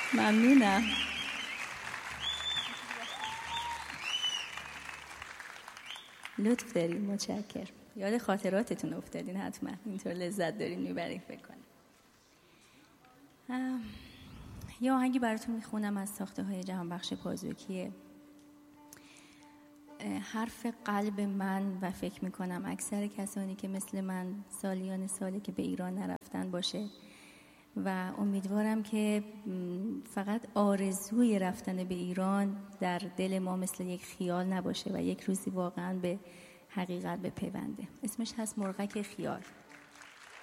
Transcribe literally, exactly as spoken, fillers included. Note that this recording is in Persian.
ممنونم. لطف دارین، متشکرم. یاد خاطراتتون افتادین حتما، اینطور لذت دارین میبرین فکر کنم. یه آهنگی براتون میخونم از ساخته های جهانبخش پازوکیه. حرف قلب من و فکر میکنم اکثر کسانی که مثل من سالیان ساله که به ایران نرفتن باشه و امیدوارم که فقط آرزوی رفتن به ایران در دل ما مثل یک خیال نباشه و یک روزی واقعا به حقیقت بپیونده. اسمش هست مرغک خیال.